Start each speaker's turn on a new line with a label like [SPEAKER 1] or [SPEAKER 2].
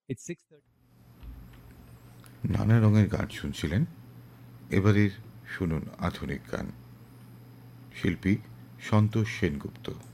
[SPEAKER 1] নানা রঙের গান শুনছিলেন। এবারে শুনুন আধুনিক গান। শিল্পী সন্তোষ সেনগুপ্ত।